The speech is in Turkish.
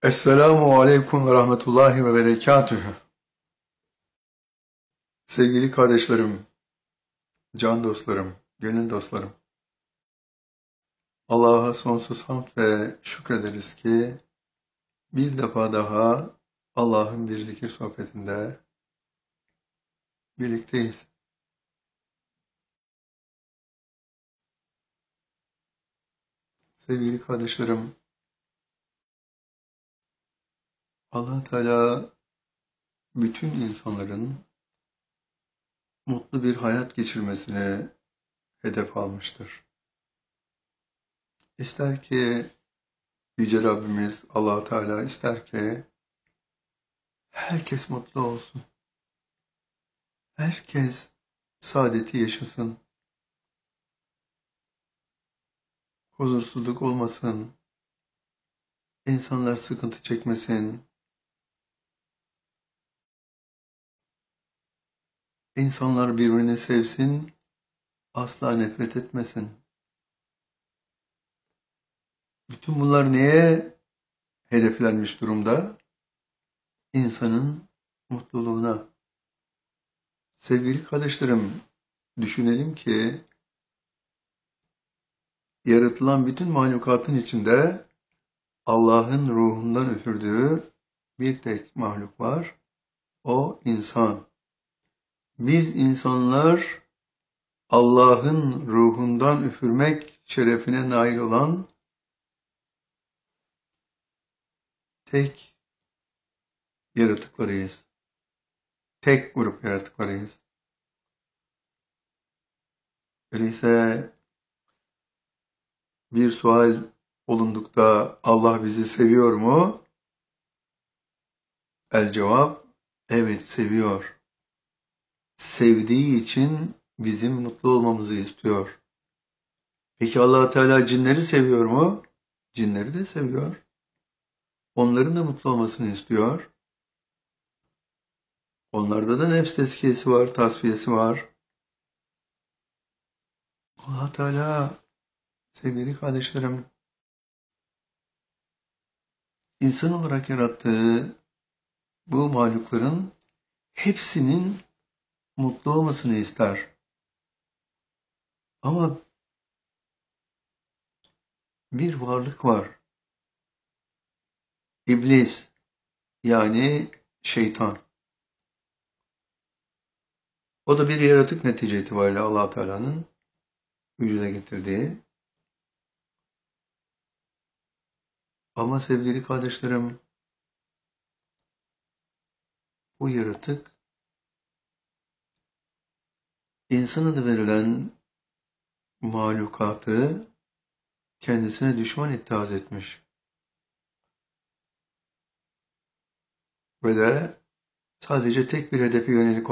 Esselamu Aleyküm ve Rahmetullahi ve Berekatühü. Sevgili kardeşlerim, can dostlarım, gönül dostlarım. Allah'a sonsuz hamd ve şükrederiz ki bir defa daha Allah'ın bir zikir sohbetinde birlikteyiz. Sevgili kardeşlerim, Allah Teala bütün insanların mutlu bir hayat geçirmesini hedef almıştır. İster ki Yüce Rabbimiz Allah Teala ister ki herkes mutlu olsun. Herkes saadeti yaşasın. Huzursuzluk olmasın. İnsanlar sıkıntı çekmesin. İnsanlar birbirini sevsin. Asla nefret etmesin. Bütün bunlar neye hedeflenmiş durumda? İnsanın mutluluğuna. Sevgili kardeşlerim, düşünelim ki yaratılan bütün mahlukatın içinde Allah'ın ruhundan üfürdüğü bir tek mahluk var. O insan. Biz insanlar Allah'ın ruhundan üfürmek şerefine nail olan tek yaratıklarıyız. Tek grup yaratıklarıyız. Öyleyse bir sual olundukta Allah bizi seviyor mu? El cevap, evet seviyor. Sevdiği için bizim mutlu olmamızı istiyor. Peki Allah Teala cinleri seviyor mu? Cinleri de seviyor. Onların da mutlu olmasını istiyor. Onlarda da nefs tezkiyesi var, tasfiyesi var. Allah Teala, sevgili kardeşlerim, insan olarak yarattığı bu mahlukların hepsinin mutlu olmasını ister. Ama bir varlık var. İblis, yani şeytan. O da bir yaratık netice itibariyle Allah Teala'nın vücuda getirdiği. Ama sevgili kardeşlerim, bu yaratık insan adı verilen mahlukatı kendisine düşman ittihaz etmiş. Ve de sadece tek bir hedefe yönelik